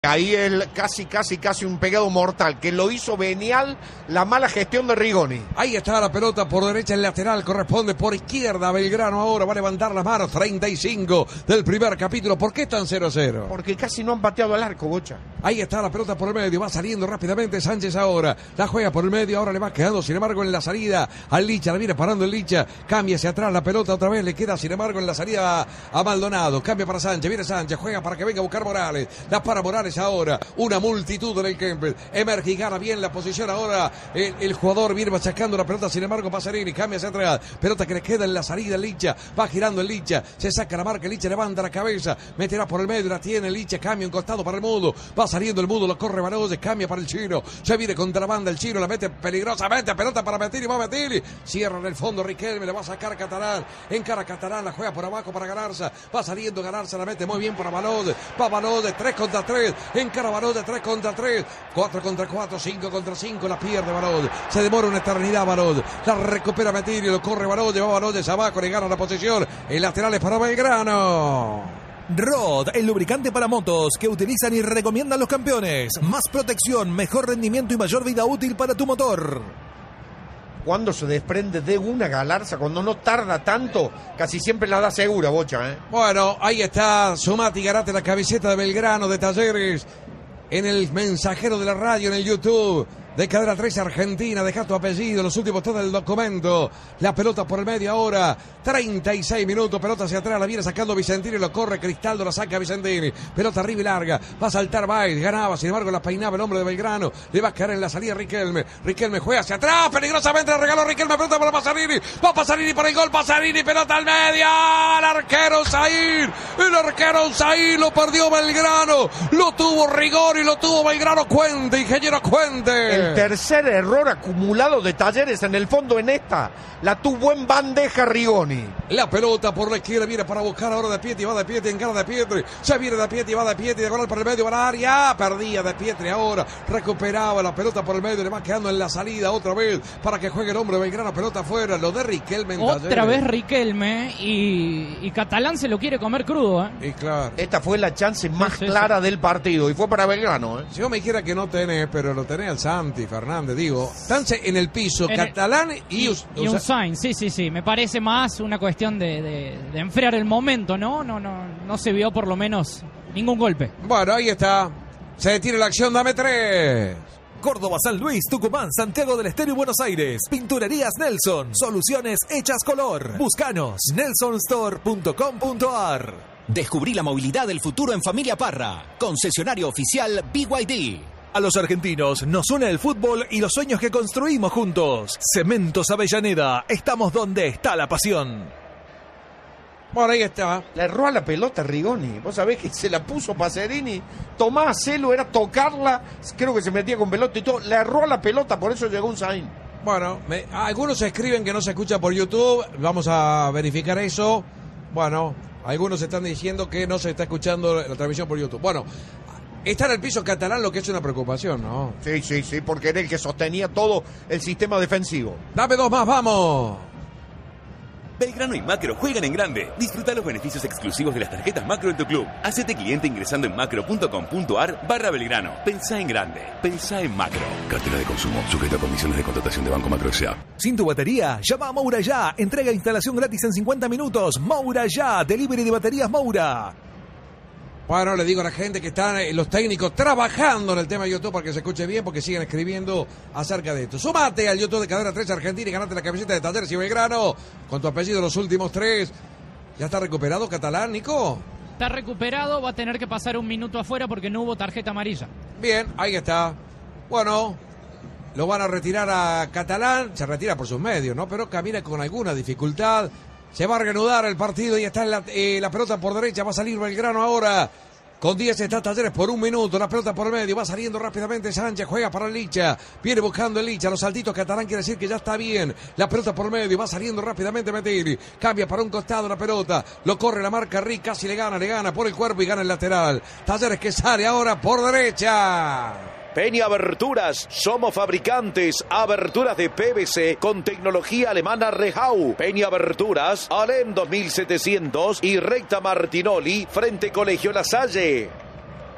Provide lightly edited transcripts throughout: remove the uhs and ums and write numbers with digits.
Ahí el casi un pegado mortal, que lo hizo venial la mala gestión de Rigoni. Ahí está la pelota por derecha, el lateral corresponde por izquierda. Belgrano ahora va a levantar las manos. 35 del primer capítulo. ¿Por qué están 0-0? Porque casi no han pateado al arco, Bocha. Ahí está la pelota por el medio, va saliendo rápidamente Sánchez ahora. La juega por el medio, ahora le va quedando, sin embargo, en la salida al Licha. La viene parando el Licha, cambia hacia atrás la pelota otra vez, le queda, sin embargo, en la salida a Maldonado. Cambia para Sánchez, viene Sánchez, juega para que venga a buscar Morales. La para Morales ahora, una multitud en el Kempes. Emerge y gana bien la posición ahora. El jugador viene sacando la pelota, sin embargo, Pasarini cambia hacia atrás. Pelota que le queda en la salida el Licha, va girando el Licha, se saca la marca, el Licha levanta la cabeza, meterá por el medio, la tiene el Licha, cambia un costado para el Mudo, va saliendo el Mudo, lo corre Barose, cambia para el Chino, se viene contra la banda el Chino, la mete peligrosamente, pelota para Mettini, va Mettini, cierra en el fondo Riquelme, le va a sacar Catalán, encara Catalán, la juega por abajo para Galarza, va saliendo Galarza, la mete muy bien para Balode, va Balode, 3 contra 3, encara Balode, 3 contra 3, 4 contra 4, 5 contra 5, la pierde Balode, se demora una eternidad Balode, la recupera Mettini, lo corre Balode, va Balode hacia abajo, le gana la posición, el lateral es para Belgrano. Rod, el lubricante para motos que utilizan y recomiendan los campeones. Más protección, mejor rendimiento y mayor vida útil para tu motor. Cuando se desprende de una Galarza, cuando no tarda tanto, casi siempre la da segura, Bocha, ¿eh? Bueno, ahí está Sumati Garate, la camiseta de Belgrano, de Talleres, en el mensajero de la radio, en el YouTube de Cadena 13 Argentina. Deja tu apellido, los últimos todo el documento. La pelota por el medio ahora, 36 minutos, pelota hacia atrás, la viene sacando Vicentini, lo corre Cristaldo, la saca Vicentini, pelota arriba y larga, va a saltar Baez, ganaba, sin embargo la peinaba el hombre de Belgrano, le va a caer en la salida Riquelme juega hacia atrás, peligrosamente, le regaló Riquelme, pelota para Pasarini, va Pasarini para el gol, Pasarini, pelota al medio, el arquero Zair, lo perdió Belgrano, lo tuvo Rigoni, lo tuvo Belgrano, Cuente, ingeniero Cuente. El tercer error acumulado de Talleres en el fondo en esta. La tuvo en bandeja Rigoni. La pelota por la izquierda viene para buscar ahora De Pietri, va De Pietri, encara De Pietri, ya viene De Pietri, va De Pietri, diagonal para el medio, va a la área, perdía De Pietri ahora, recuperaba la pelota por el medio, le va quedando en la salida otra vez para que juegue el hombre de Belgrano, pelota afuera, lo de Riquelme en otra Talleres. Vez Riquelme y Catalán se lo quiere comer crudo, ¿eh? Y claro. Esta fue la chance más clara del partido y fue para Belgrano, ¿eh? Si yo me dijera que no tenés, pero lo tenés al Santi Fernández, digo, Estánse en el piso, Catalán y Usain, sí, me parece más una cuestión de enfriar el momento, ¿no? No se vio por lo menos ningún golpe. Bueno, ahí está, se detiene la acción, dame 3. Córdoba, San Luis, Tucumán, Santiago del Estero y Buenos Aires. Pinturerías Nelson. Soluciones hechas color. Búscanos. nelsonstore.com.ar. Descubrí la movilidad del futuro en Familia Parra. Concesionario oficial BYD. A los argentinos nos une el fútbol y los sueños que construimos juntos. Cementos Avellaneda. Estamos donde está la pasión. Bueno, ahí está. Le erró a la pelota Rigoni. Vos sabés que se la puso Pasarini. Tomás Celo era tocarla. Creo que se metía con pelota y todo. Le erró a la pelota, por eso llegó un Zain. Bueno, algunos escriben que no se escucha por YouTube. Vamos a verificar eso. Bueno, algunos están diciendo que no se está escuchando la transmisión por YouTube. Bueno, está en el piso Catalán, lo que es una preocupación, ¿no? Sí, porque era el que sostenía todo el sistema defensivo. Dame 2 más, vamos. Belgrano y Macro juegan en grande. Disfruta los beneficios exclusivos de las tarjetas Macro en tu club. Hacete cliente ingresando en macro.com.ar/Belgrano. Pensá en grande. Pensá en Macro. Cartera de consumo. Sujeto a condiciones de contratación de Banco Macro S.A. Sin tu batería, llama a Moura Ya. Entrega e instalación gratis en 50 minutos. Moura Ya. Delivery de baterías Moura. Bueno, le digo a la gente que están los técnicos trabajando en el tema de YouTube para que se escuche bien, porque siguen escribiendo acerca de esto. Sumate al YouTube de Cadena 13 Argentina y ganate la camiseta de Talleres y Belgrano con tu apellido los últimos 3. ¿Ya está recuperado Catalán, Nico? Está recuperado, va a tener que pasar un minuto afuera porque no hubo tarjeta amarilla. Bien, ahí está. Bueno, lo van a retirar a Catalán, se retira por sus medios, ¿no? Pero camina con alguna dificultad. Se va a reanudar el partido y está en la pelota por derecha. Va a salir Belgrano ahora. Con 10 está Talleres por 1 minuto. La pelota por el medio. Va saliendo rápidamente Sánchez. Juega para el Licha. Viene buscando el Licha. Los saltitos Catalán quiere decir que ya está bien. La pelota por el medio. Va saliendo rápidamente Mettini. Cambia para un costado la pelota. Lo corre la marca Rick. Casi le gana por el cuerpo y gana el lateral. Talleres que sale ahora por derecha. Peña Aberturas, somos fabricantes, aberturas de PVC con tecnología alemana Rehau. Peña Aberturas, Alem 2700 y Recta Martinoli, frente Colegio La Salle.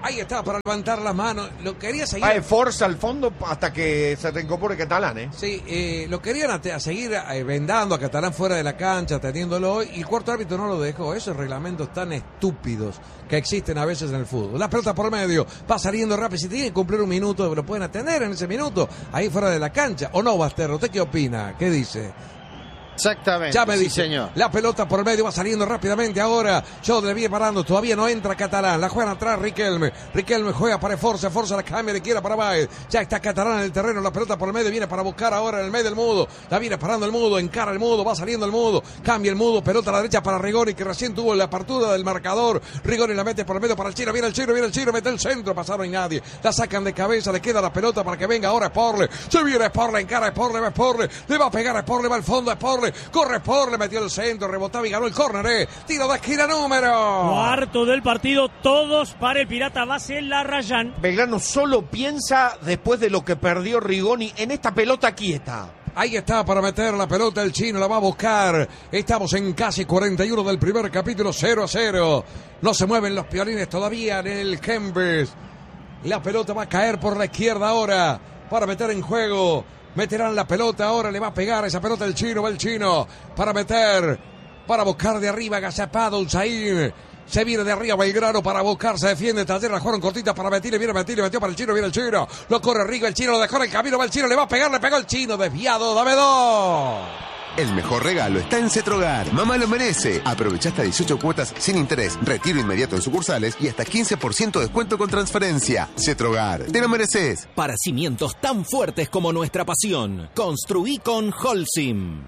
Ahí está para levantar las manos. Lo quería seguir. Va de fuerza al fondo hasta que se reincorpore Catalán, ¿eh? Sí, lo querían a seguir vendando a Catalán fuera de la cancha, teniéndolo. Y el cuarto árbitro no lo dejó. Esos reglamentos tan estúpidos que existen a veces en el fútbol. La pelota por medio. Va saliendo rápido. Si tienen que cumplir un minuto, lo pueden atender en ese minuto. Ahí fuera de la cancha. ¿O no, Basterro? ¿Usted qué opina? ¿Qué dice? Exactamente. Ya me sí, dice, señor. La pelota por el medio va saliendo rápidamente ahora. Jod le viene parando, todavía no entra Catalán. La juegan atrás Riquelme. Riquelme juega para Forza la cambia de quiera para Baez. Ya está Catalán en el terreno, la pelota por el medio viene para buscar ahora en el medio del Mudo. La viene parando el Mudo, encara el Mudo, va saliendo el Mudo. Cambia el Mudo, pelota a la derecha para Rigoni, que recién tuvo la apertura del marcador. Rigoni la mete por el medio para el Chino, viene el Chino, mete el centro, pasaron y nadie. La sacan de cabeza, le queda la pelota para que venga ahora Sporle. Se viene Sporle, encara Sporle, va Sporle. Le va a pegar a Sporle, va al fondo a Sporle. Corre Sporle. Le metió el centro, rebotaba y ganó el córner. Tiro de esquina número. Cuarto del partido, todos para el Pirata base Larrayán. Belgrano solo piensa, después de lo que perdió Rigoni, en esta pelota quieta. Ahí está para meter la pelota el Chino, la va a buscar. Estamos en casi 41 del primer capítulo, 0-0. No se mueven los piolines todavía en el Kempes. La pelota va a caer por la izquierda ahora para meter en juego. Meterán la pelota ahora, le va a pegar esa pelota el Chino, va el Chino para meter, para buscar de arriba, agazapado Ulzaín. Se viene de arriba Belgrano para buscar, se defiende, Taller, la jugaron cortita para Metil, viene Metil, metió para el Chino, viene el Chino. Lo corre arriba el Chino, lo dejó en el camino, va el Chino, le va a pegar, le pegó el Chino, desviado, dame dos. El mejor regalo está en Cetrogar. Mamá lo merece. Aprovecha hasta 18 cuotas sin interés, retiro inmediato en sucursales y hasta 15% de descuento con transferencia. Cetrogar, te lo mereces. Para cimientos tan fuertes como nuestra pasión, construí con Holcim.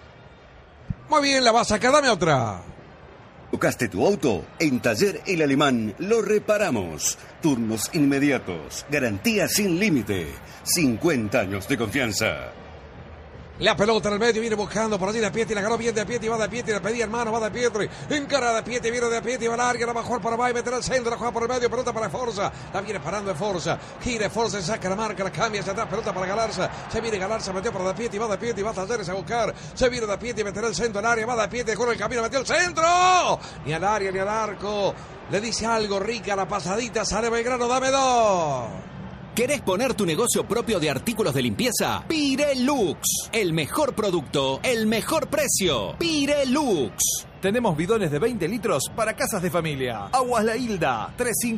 Muy bien, la va a sacar, dame otra. ¿Tocaste tu auto? En Taller El Alemán lo reparamos. Turnos inmediatos, garantía sin límite, 50 años de confianza. La pelota en el medio, viene buscando por allí de Pietri, la ganó bien de Pietri, va de Pietri, le pedía hermano, va de Pietri, encara de Pietri, viene de Pietri, va larga, la va a jugar para Bay, meterá al centro, la juega por el medio, pelota para Forza, la viene parando de Forza, gira Forza, saca la marca, la cambia hacia atrás, pelota para Galarza, se viene Galarza, metió para de Pietri, va a Talleres a buscar, se viene de Pietri, meterá el centro al área, va de Pietri, corre el camino, metió el centro, ni al área, ni al arco, le dice algo rica, la pasadita, sale Belgrano, dame dos. ¿Querés poner tu negocio propio de artículos de limpieza? Pirelux. El mejor producto, el mejor precio. Pirelux. Tenemos bidones de 20 litros para casas de familia. Aguas La Hilda,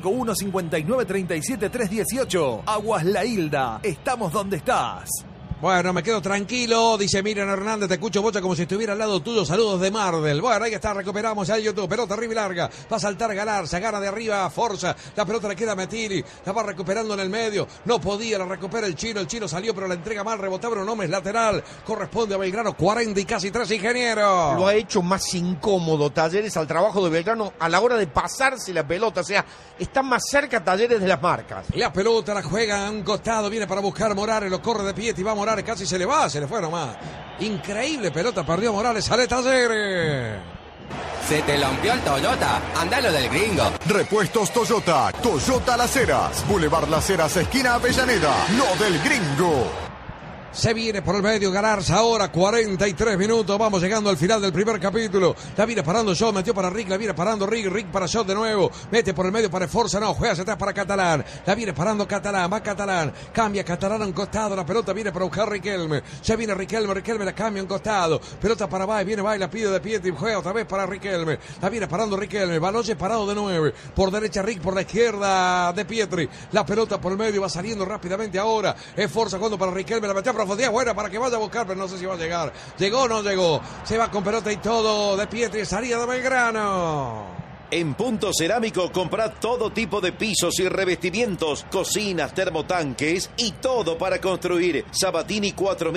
351-5937-318. Aguas La Hilda, estamos donde estás. Bueno, me quedo tranquilo, dice Miriam Hernández, te escucho bocha como si estuviera al lado tuyo, saludos de Mardel. Bueno, ahí está, recuperamos ya el YouTube, pelota arriba y larga, va a saltar Galarza, gana de arriba a Forza, la pelota le queda a Metili, la va recuperando en el medio, no podía, la recupera el Chino salió pero la entrega mal, rebotaba un hombre lateral, corresponde a Belgrano, 40 y casi 3, ingeniero. Lo ha hecho más incómodo Talleres al trabajo de Belgrano a la hora de pasarse la pelota, o sea, está más cerca Talleres de las marcas. La pelota la juega a un costado, viene para buscar Morales, lo corre de pie y va Morales, casi se le fue nomás. Increíble pelota, perdió Morales, sale Talleres. Se te rompió el Toyota, andalo del gringo. Repuestos Toyota, Toyota Las Heras, Boulevard Las Heras, esquina Avellaneda, lo del gringo. Se viene por el medio Galarza ahora, 43 minutos, vamos llegando al final del primer capítulo. La viene parando Jod, metió para Rick, la viene parando Rick para Jod de nuevo. Mete por el medio para Forza, no, juega hacia atrás para Catalán. La viene parando Catalán, va Catalán, cambia Catalán a un costado, la pelota viene para buscar Riquelme. Se viene Riquelme la cambia a un costado. Pelota para Bay, viene Bay, la pide de Pietri, juega otra vez para Riquelme. La viene parando Riquelme, Baloye parado de 9. Por derecha Rick, por la izquierda de Pietri. La pelota por el medio va saliendo rápidamente ahora. Es Forza jugando para Riquelme, la metió a profundidad buena para que vaya a buscar, pero no sé si va a llegar. ¿Llegó o no llegó? Se va con pelota y todo de Pietri, salida de Belgrano. En Punto Cerámico comprá todo tipo de pisos y revestimientos, cocinas, termotanques y todo para construir. Sabatini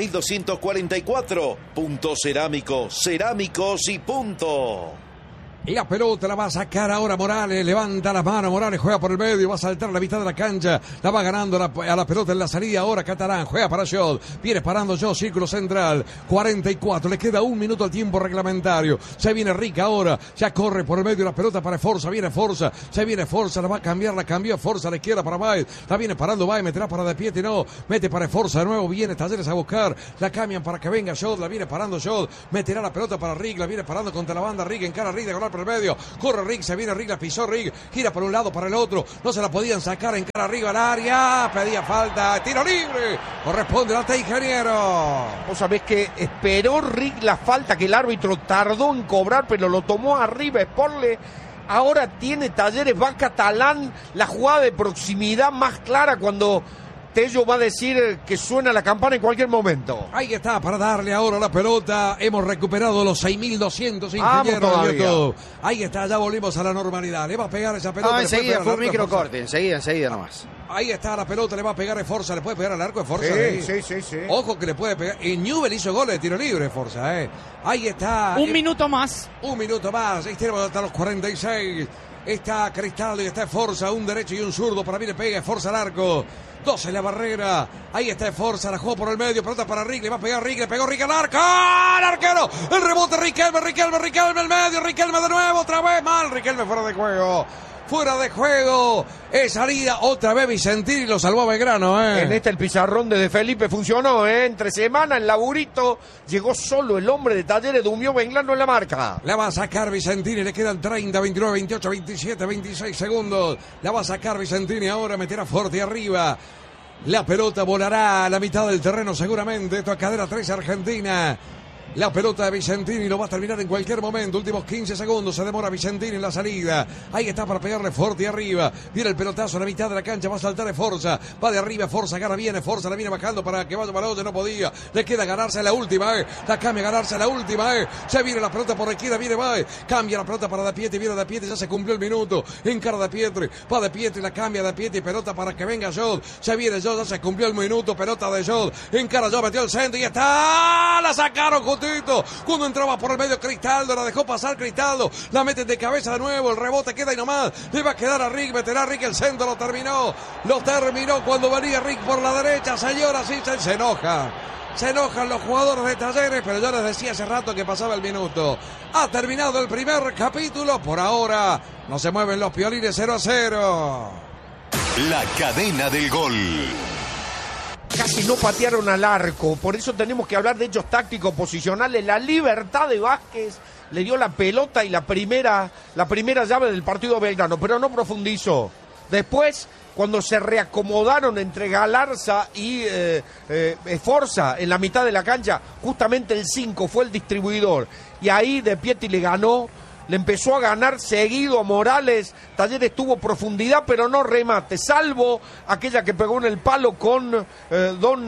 4244. Punto Cerámico, cerámicos y punto. La pelota la va a sacar ahora Morales, levanta las manos, Morales juega por el medio, va a saltar a la mitad de la cancha, la va ganando a la pelota en la salida ahora Catalán, juega para Jod, viene parando Jod, círculo central, 44, le queda un minuto al tiempo reglamentario, se viene Rica ahora, ya corre por el medio la pelota para Forza, viene Forza, se viene Forza, la va a cambiar, la cambió Forza a la izquierda para Baez, la viene parando Baez, meterá para de Pietri, no, mete para Forza de nuevo, viene Talleres a buscar, la cambian para que venga Jod, la viene parando Jod, meterá la pelota para Rick, la viene parando contra la banda Rick, encara Rick de gol por el medio. Corre Rick, se viene Rick, la pisó Rick. Gira por un lado, para el otro. No se la podían sacar en cara arriba al área. Pedía falta. Tiro libre. Corresponde al Ingeniero. Vos sabés que esperó Rick la falta que el árbitro tardó en cobrar, pero lo tomó arriba Sporle. Ahora tiene Talleres, va Catalán, la jugada de proximidad más clara cuando Tello va a decir que suena la campana en cualquier momento. Ahí está, para darle ahora la pelota. Hemos recuperado los 6.200 ingenieros de YouTube. Ahí está, ya volvimos a la normalidad. Le va a pegar esa pelota. Enseguida fue un microcorte, enseguida nomás. Ahí está la pelota, le va a pegar a Forza, le puede pegar al arco de Forza. Sí. Ojo que le puede pegar. Y Newell hizo goles de tiro libre, Forza. Ahí está. Un minuto más. Un minuto más. Ahí tenemos hasta los 46. Está Cristaldo y está Forza, un derecho y un zurdo. Para mí le pega Forza al arco. 12 en la barrera. Ahí está Forza, la jugó por el medio. Pelota para Rick, le va a pegar Rick, le pegó Rick al arco. ¡Al arquero! El rebote, Riquelme, el medio. Riquelme de nuevo, otra vez mal. Riquelme fuera de juego. Fuera de juego. Es salida otra vez Vicentini, lo salvó a Belgrano. En el pizarrón de Felipe funcionó. Entre semana, el laburito. Llegó solo el hombre de Talleres, durmió Belgrano en la marca. La va a sacar Vicentini, le quedan 30, 29, 28, 27, 26 segundos. La va a sacar Vicentini ahora, meterá fuerte arriba. La pelota volará a la mitad del terreno seguramente. Esto es cadena 3 Argentina. La pelota de Vicentini lo va a terminar en cualquier momento. Últimos 15 segundos. Se demora Vicentini en la salida. Ahí está para pegarle fuerte arriba. Viene el pelotazo a la mitad de la cancha. Va a saltar de Forza. Va de arriba. Forza gana viene. Forza la viene bajando para que vaya para donde no podía. Le queda ganarse la última. La cambia ganarse la última. Se viene la pelota por la izquierda. Viene va. Cambia la pelota para De Pietri. Viene De Pietri. Ya se cumplió el minuto. Encara De Pietri. Va De Pietri. La cambia De Pietri. Pelota para que venga Jod. Se viene Jod. Ya se cumplió el minuto. Pelota de Jod. Encara Jod. Metió el centro y está. La sacaron justito. Cuando entraba por el medio Cristaldo, la dejó pasar Cristaldo, la meten de cabeza de nuevo, el rebote queda y nomás, le va a quedar a Rick, meterá a Rick el centro, lo terminó cuando venía Rick por la derecha, señora, sí, se enojan los jugadores de Talleres, pero yo les decía hace rato que pasaba el minuto. Ha terminado el primer capítulo, por ahora no se mueven los piolines, 0-0. La cadena del gol. Casi no patearon al arco, por eso tenemos que hablar de hechos tácticos posicionales. La libertad de Vázquez le dio la pelota y la primera llave del partido a Belgrano, pero no profundizó. Después, cuando se reacomodaron entre Galarza y Forza en la mitad de la cancha, justamente el 5 fue el distribuidor, y ahí De Pietri le ganó. Le empezó a ganar seguido a Morales. Talleres tuvo profundidad, pero no remate, salvo aquella que pegó en el palo con Don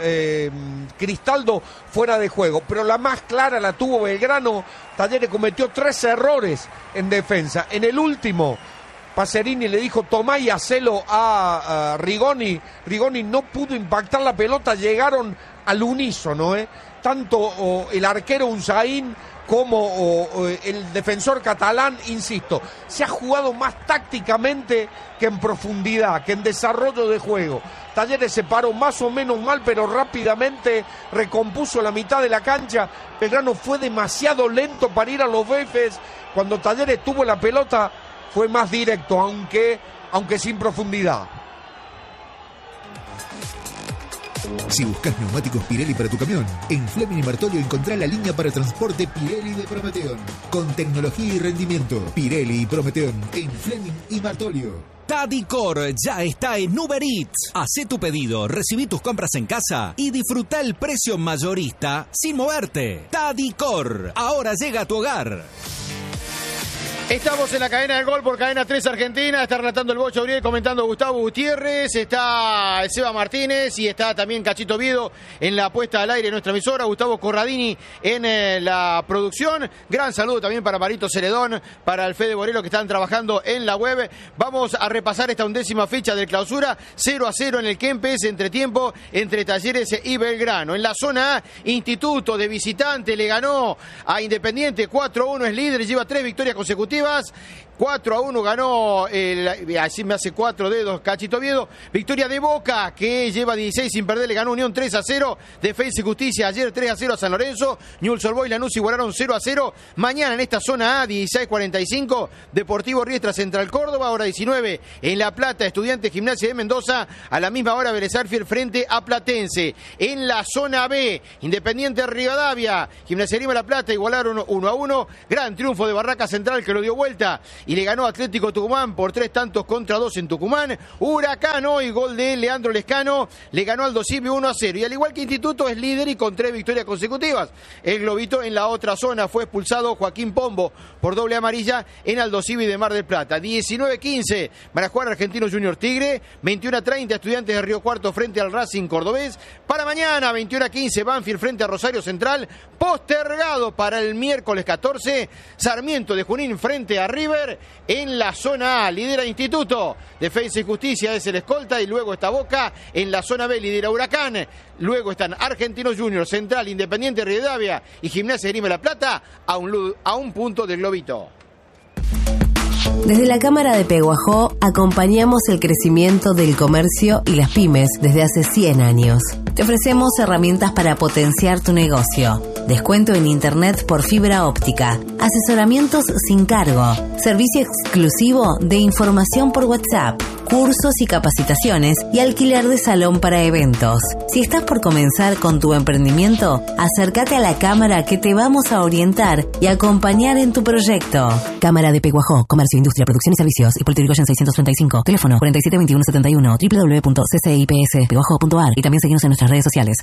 Cristaldo fuera de juego. Pero la más clara la tuvo Belgrano. Talleres cometió 3 errores en defensa. En el último, Pacerini le dijo: tomá y hacelo a Rigoni. Rigoni no pudo impactar la pelota, llegaron al unísono, tanto el arquero Unzaín como el defensor catalán, insisto, se ha jugado más tácticamente que en profundidad, que en desarrollo de juego. Talleres se paró más o menos mal, pero rápidamente recompuso la mitad de la cancha. Belgrano fue demasiado lento para ir a los befes. Cuando Talleres tuvo la pelota, fue más directo, aunque sin profundidad. Si buscas neumáticos Pirelli para tu camión, en Fleming y Martolio encontrá la línea para transporte Pirelli de Prometeon. Con tecnología y rendimiento, Pirelli y Prometeon en Fleming y Martolio. Tadicor ya está en Uber Eats. Hacé tu pedido, recibí tus compras en casa y disfruta el precio mayorista sin moverte. Tadicor, ahora llega a tu hogar. Estamos en la cadena del gol por Cadena 3 Argentina. Está relatando el Bocho Uriel, comentando Gustavo Gutiérrez. Está Seba Martínez y está también Cachito Oviedo en la puesta al aire de nuestra emisora. Gustavo Corradini en la producción. Gran saludo también para Marito Celedón, para el Fede Borelo que están trabajando en la web. Vamos a repasar esta 11ª fecha del clausura. 0-0 en el Kempes, entretiempo entre Talleres y Belgrano. En la zona A, Instituto de visitante le ganó a Independiente 4-1, es líder y lleva 3 victorias consecutivas. 4-1 ganó, así me hace 4 dedos Cachito Oviedo. Victoria de Boca, que lleva 16 sin perder, le ganó Unión 3-0. Defensa y Justicia ayer 3-0 a San Lorenzo. Newell's Old Boys y Lanús igualaron 0-0. Mañana en esta zona A, 16:45, Deportivo Riestra Central Córdoba, hora 19. En La Plata, Estudiantes Gimnasia de Mendoza, a la misma hora Vélez Sarsfield frente a Platense. En la zona B, Independiente Rivadavia, Gimnasia de Grima La Plata igualaron 1-1. Gran triunfo de Barraca Central, que lo dio vuelta y le ganó Atlético Tucumán por 3-2 en Tucumán. Huracán hoy, gol de Leandro Lescano, le ganó Aldo Civi 1-0. Y al igual que Instituto es líder y con 3 victorias consecutivas. El Globito en la otra zona fue expulsado Joaquín Pombo por doble amarilla en Aldo Civi de Mar del Plata. 19-15 para jugar Argentino Junior Tigre. 21-30 Estudiantes de Río Cuarto frente al Racing Cordobés. Para mañana 21-15 Banfield frente a Rosario Central. Postergado para el miércoles 14 Sarmiento de Junín frente a River. En la zona A lidera Instituto, Defensa y Justicia es el escolta, y luego está Boca. En la zona B lidera Huracán, luego están Argentinos Juniors, Central, Independiente Rivadavia y Gimnasia de Grima La Plata a un punto del Globito. Desde la Cámara de Peguajó acompañamos el crecimiento del comercio y las pymes desde hace 100 años. Te ofrecemos herramientas para potenciar tu negocio, descuento en internet por fibra óptica, asesoramientos sin cargo, servicio exclusivo de información por WhatsApp, cursos y capacitaciones y alquiler de salón para eventos. Si estás por comenzar con tu emprendimiento, acércate a la Cámara, que te vamos a orientar y acompañar en tu proyecto. Cámara de Peguajó, Comercio, Industria, Producción y Servicios, Hipólito Yrigoyen 635, teléfono 472171, www.ccipspeguajó.ar, y también seguimos en nuestras redes sociales.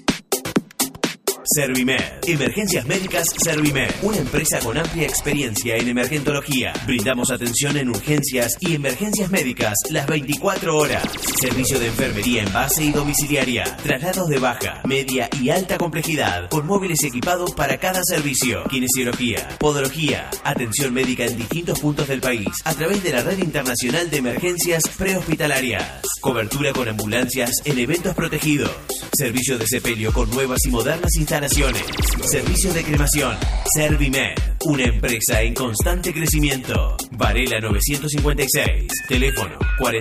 Servimed. Emergencias Médicas Servimed. Una empresa con amplia experiencia en emergentología. Brindamos atención en urgencias y emergencias médicas las 24 horas. Servicio de enfermería en base y domiciliaria. Traslados de baja, media y alta complejidad, con móviles equipados para cada servicio. Kinesiología, podología, atención médica en distintos puntos del país a través de la Red Internacional de Emergencias Prehospitalarias. Cobertura con ambulancias en eventos protegidos. Servicio de sepelio con nuevas y modernas instalaciones. Servicio de cremación. Servimed, una empresa en constante crecimiento. Varela 956. Teléfono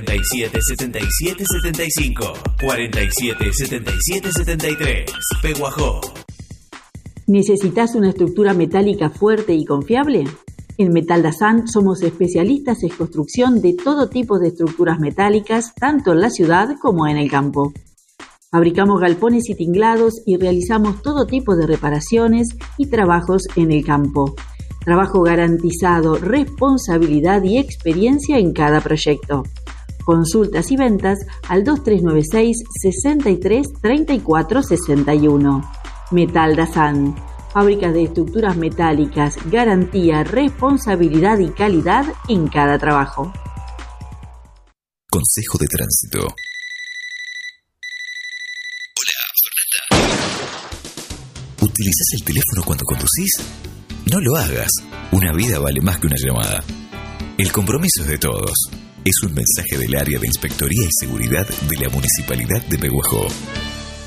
477775. 477773. Peguajó. ¿Necesitas una estructura metálica fuerte y confiable? En Metal Dazan somos especialistas en construcción de todo tipo de estructuras metálicas, tanto en la ciudad como en el campo. Fabricamos galpones y tinglados y realizamos todo tipo de reparaciones y trabajos en el campo. Trabajo garantizado, responsabilidad y experiencia en cada proyecto. Consultas y ventas al 2396 63 34 61. Metal Dazan. Fábrica de estructuras metálicas, garantía, responsabilidad y calidad en cada trabajo. Consejo de tránsito. ¿Utilizas el teléfono cuando conducís? No lo hagas. Una vida vale más que una llamada. El compromiso es de todos. Es un mensaje del área de Inspectoría y Seguridad de la Municipalidad de Peguajó.